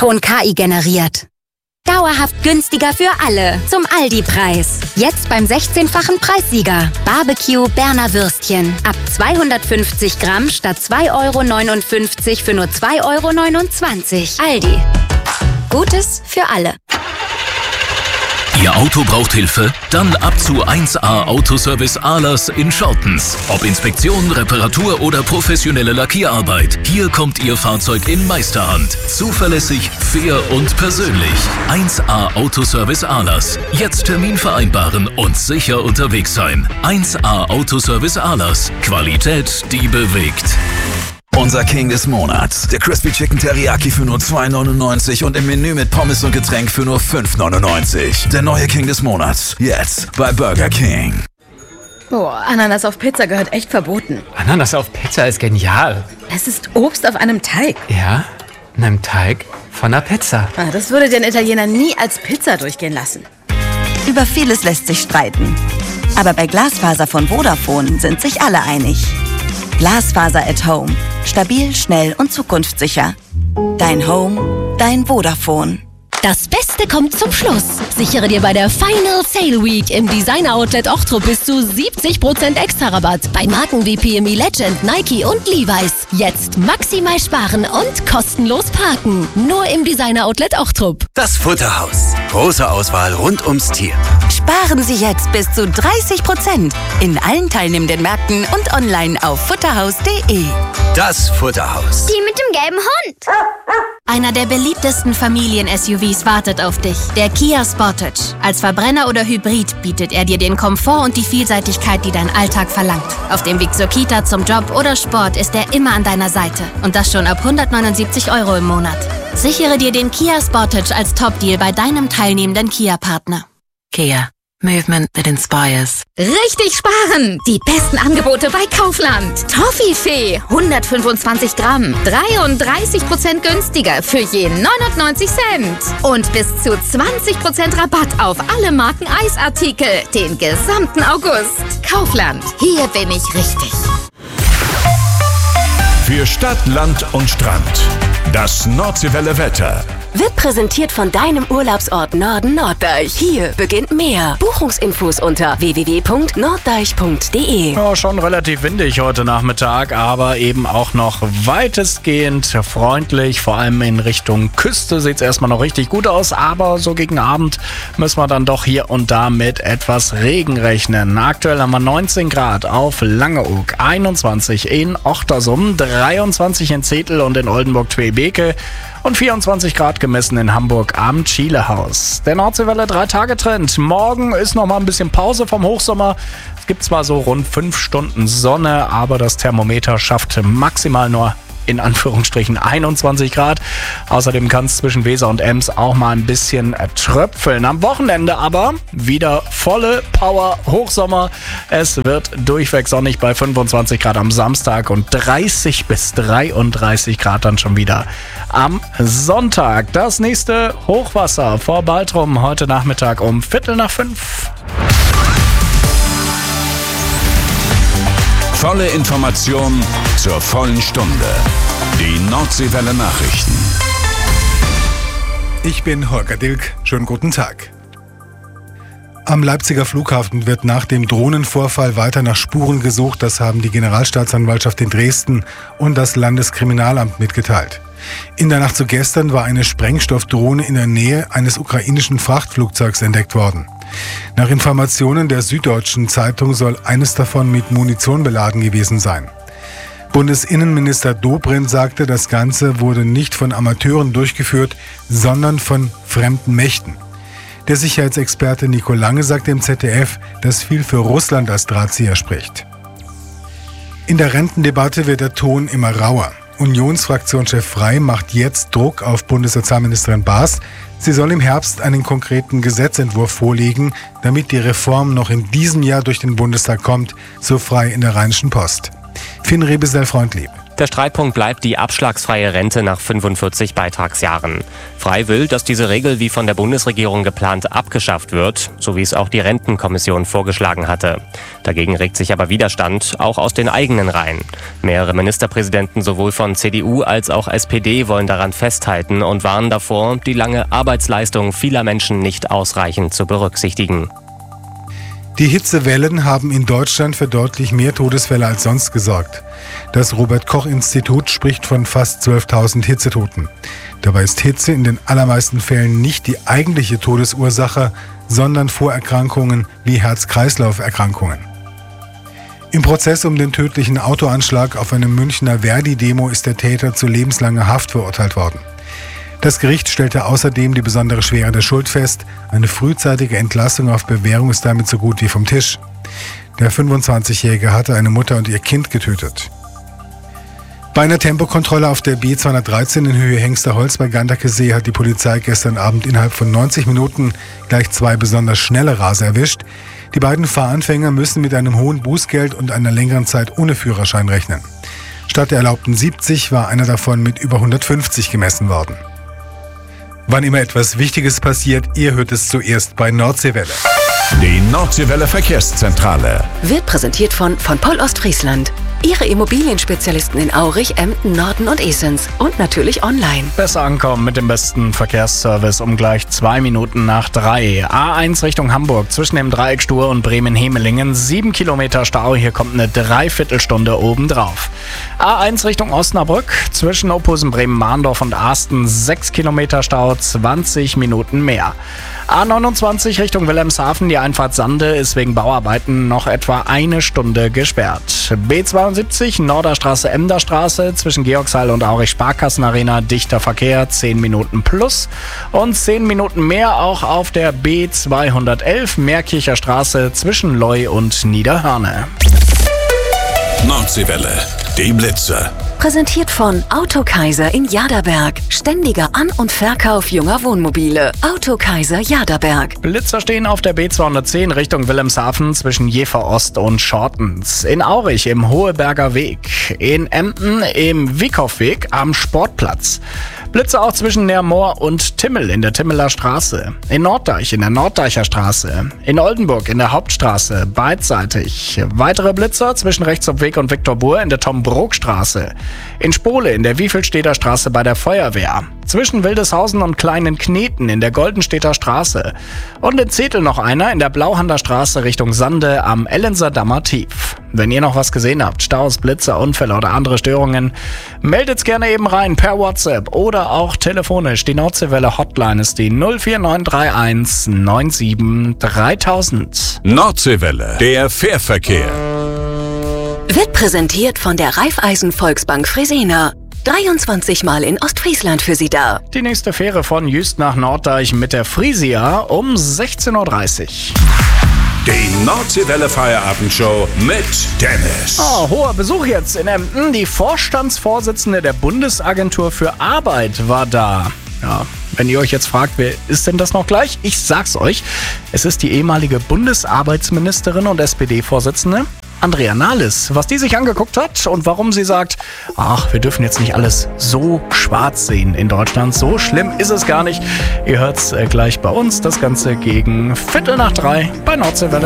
O-Ton KI generiert. Dauerhaft günstiger für alle. Zum Aldi-Preis. Jetzt beim 16-fachen Preissieger. Barbecue Berner Würstchen. Ab 250 Gramm statt 2,59 € für nur 2,29 €. Aldi. Gutes für alle. Ihr Auto braucht Hilfe? Dann ab zu 1A Autoservice Ahlers in Schortens. Ob Inspektion, Reparatur oder professionelle Lackierarbeit. Hier kommt Ihr Fahrzeug in Meisterhand. Zuverlässig, fair und persönlich. 1A Autoservice Ahlers. Jetzt Termin vereinbaren und sicher unterwegs sein. 1A Autoservice Ahlers. Qualität, die bewegt. Unser King des Monats. Der Crispy Chicken Teriyaki für nur 2,99 und im Menü mit Pommes und Getränk für nur 5,99. Der neue King des Monats. Jetzt bei Burger King. Boah, Ananas auf Pizza gehört echt verboten. Ananas auf Pizza ist genial. Es ist Obst auf einem Teig. Ja, in einem Teig von einer Pizza. Das würde den Italiener nie als Pizza durchgehen lassen. Über vieles lässt sich streiten. Aber bei Glasfaser von Vodafone sind sich alle einig. Glasfaser at Home. Stabil, schnell und zukunftssicher. Dein Home, dein Vodafone. Das Beste kommt zum Schluss. Sichere dir bei der Final Sale Week im Designer Outlet Ochtrup bis zu 70% Extra-Rabatt bei Marken wie PME Legend, Nike und Levi's. Jetzt maximal sparen und kostenlos parken. Nur im Designer Outlet Ochtrup. Das Futterhaus. Große Auswahl rund ums Tier. Sparen Sie jetzt bis zu 30% in allen teilnehmenden Märkten und online auf futterhaus.de. Das Futterhaus. Die mit dem gelben Hund. Einer der beliebtesten Familien-SUVs wartet auf dich. Der Kia Sportage. Als Verbrenner oder Hybrid bietet er dir den Komfort und die Vielseitigkeit, die dein Alltag verlangt. Auf dem Weg zur Kita, zum Job oder Sport ist er immer an deiner Seite. Und das schon ab 179 € im Monat. Sichere dir den Kia Sportage als Top-Deal bei deinem teilnehmenden Kia-Partner. Kia. Movement that inspires. Richtig sparen! Die besten Angebote bei Kaufland. Toffifee, 125 Gramm, 33% günstiger für je 99 Cent. Und bis zu 20% Rabatt auf alle Marken Eisartikel den gesamten August. Kaufland, hier bin ich richtig. Für Stadt, Land und Strand. Das Nordseewelle Wetter. Wird präsentiert von deinem Urlaubsort Norden Norddeich. Hier beginnt mehr. Buchungsinfos unter www.norddeich.de. Ja, schon relativ windig heute Nachmittag, aber eben auch noch weitestgehend freundlich. Vor allem in Richtung Küste sieht es erstmal noch richtig gut aus, aber so gegen Abend müssen wir dann doch hier und da mit etwas Regen rechnen. Aktuell haben wir 19 Grad auf Langeoog, 21 in Ochtersum, 23 in Zetel und in Oldenburg-Twebeke. Und 24 Grad gemessen in Hamburg am Chilehaus. Der Nordseewelle 3-Tage-Trend. Morgen ist noch mal ein bisschen Pause vom Hochsommer. Es gibt zwar so rund 5 Stunden Sonne, aber das Thermometer schafft maximal nur in Anführungsstrichen 21 Grad. Außerdem kann es zwischen Weser und Ems auch mal ein bisschen tröpfeln. Am Wochenende aber wieder volle Power Hochsommer. Es wird durchweg sonnig bei 25 Grad am Samstag und 30 bis 33 Grad dann schon wieder am Sonntag. Das nächste Hochwasser vor Baltrum heute Nachmittag um 4:45. Volle Information zur vollen Stunde. Die Nordseewelle Nachrichten. Ich bin Holger Dilk. Schönen guten Tag. Am Leipziger Flughafen wird nach dem Drohnenvorfall weiter nach Spuren gesucht. Das haben die Generalstaatsanwaltschaft in Dresden und das Landeskriminalamt mitgeteilt. In der Nacht zu gestern war eine Sprengstoffdrohne in der Nähe eines ukrainischen Frachtflugzeugs entdeckt worden. Nach Informationen der Süddeutschen Zeitung soll eines davon mit Munition beladen gewesen sein. Bundesinnenminister Dobrindt sagte, das Ganze wurde nicht von Amateuren durchgeführt, sondern von fremden Mächten. Der Sicherheitsexperte Nico Lange sagte im ZDF, dass viel für Russland als Drahtzieher spricht. In der Rentendebatte wird der Ton immer rauer. Unionsfraktionschef Frey macht jetzt Druck auf Bundessozialministerin Baas. Sie soll im Herbst einen konkreten Gesetzentwurf vorlegen, damit die Reform noch in diesem Jahr durch den Bundestag kommt, so Frey in der Rheinischen Post. Finn Rebesel-Freundlieb. Der Streitpunkt bleibt die abschlagsfreie Rente nach 45 Beitragsjahren. Frei will, dass diese Regel wie von der Bundesregierung geplant abgeschafft wird, so wie es auch die Rentenkommission vorgeschlagen hatte. Dagegen regt sich aber Widerstand, auch aus den eigenen Reihen. Mehrere Ministerpräsidenten sowohl von CDU als auch SPD wollen daran festhalten und warnen davor, die lange Arbeitsleistung vieler Menschen nicht ausreichend zu berücksichtigen. Die Hitzewellen haben in Deutschland für deutlich mehr Todesfälle als sonst gesorgt. Das Robert-Koch-Institut spricht von fast 12.000 Hitzetoten. Dabei ist Hitze in den allermeisten Fällen nicht die eigentliche Todesursache, sondern Vorerkrankungen wie Herz-Kreislauf-Erkrankungen. Im Prozess um den tödlichen Autoanschlag auf einer Münchner Verdi-Demo ist der Täter zu lebenslanger Haft verurteilt worden. Das Gericht stellte außerdem die besondere Schwere der Schuld fest. Eine frühzeitige Entlassung auf Bewährung ist damit so gut wie vom Tisch. Der 25-Jährige hatte eine Mutter und ihr Kind getötet. Bei einer Tempokontrolle auf der B213 in Höhe Hengsterholz bei Ganderkesee hat die Polizei gestern Abend innerhalb von 90 Minuten gleich 2 besonders schnelle Raser erwischt. Die beiden Fahranfänger müssen mit einem hohen Bußgeld und einer längeren Zeit ohne Führerschein rechnen. Statt der erlaubten 70 war einer davon mit über 150 gemessen worden. Wann immer etwas Wichtiges passiert, ihr hört es zuerst bei Nordseewelle. Die Nordseewelle Verkehrszentrale wird präsentiert von Poll Ostfriesland. Ihre Immobilienspezialisten in Aurich, Emden, Norden und Esens. Und natürlich online. Besser ankommen mit dem besten Verkehrsservice um gleich 2 Minuten nach 3. A1 Richtung Hamburg zwischen dem Dreieck Stur und Bremen-Hemelingen. 7 Kilometer Stau, hier kommt eine Dreiviertelstunde obendrauf. A1 Richtung Osnabrück zwischen Ophusen, Bremen-Mahndorf und Asten. 6 Kilometer Stau, 20 Minuten mehr. A29 Richtung Wilhelmshaven, die Einfahrt Sande ist wegen Bauarbeiten noch etwa 1 Stunde gesperrt. B72 Norderstraße, Emderstraße zwischen Georgsheil und Aurich Sparkassenarena, dichter Verkehr, 10 Minuten plus und 10 Minuten mehr auch auf der B211 Meerkircher Straße zwischen Leu und Niederhörne. Nordseewelle, die Blitzer. Präsentiert von Autokaiser in Jaderberg. Ständiger An- und Verkauf junger Wohnmobile. Autokaiser Jaderberg. Blitzer stehen auf der B210 Richtung Wilhelmshaven zwischen Jever Ost und Schortens. In Aurich im Hoheberger Weg. In Emden im Wieckhoffweg am Sportplatz. Blitze auch zwischen Nermoor und Timmel in der Timmeler Straße. In Norddeich in der Norddeicher Straße. In Oldenburg in der Hauptstraße, beidseitig. Weitere Blitzer zwischen Rechtsopweg und Viktorburg in der Tom-Brok-Straße. In Spole in der Wiefelstädter Straße bei der Feuerwehr. Zwischen Wildeshausen und Kleinen Kneten in der Goldenstädter Straße. Und in Zetel noch einer in der Blauhander Straße Richtung Sande am Ellenser-Dammer Tief. Wenn ihr noch was gesehen habt, Staus, Blitzer, Unfälle oder andere Störungen, meldet's gerne eben rein per WhatsApp oder auch telefonisch. Die Nordseewelle Hotline ist die 04931 97 3000. Nordseewelle, der Fährverkehr. Wird präsentiert von der Raiffeisen Volksbank Fresenier. 23 Mal in Ostfriesland für Sie da. Die nächste Fähre von Jüst nach Norddeich mit der Frisia um 16.30 Uhr. Die Nordseewelle Feierabendshow mit Dennis. Hoher Besuch jetzt in Emden. Die Vorstandsvorsitzende der Bundesagentur für Arbeit war da. Ja, wenn ihr euch jetzt fragt, wer ist denn das noch gleich? Ich sag's euch. Es ist die ehemalige Bundesarbeitsministerin und SPD-Vorsitzende Andrea Nahles, was die sich angeguckt hat und warum sie sagt, wir dürfen jetzt nicht alles so schwarz sehen in Deutschland. So schlimm ist es gar nicht. Ihr hört's gleich bei uns. Das Ganze gegen 2:15 bei Nordseewelle.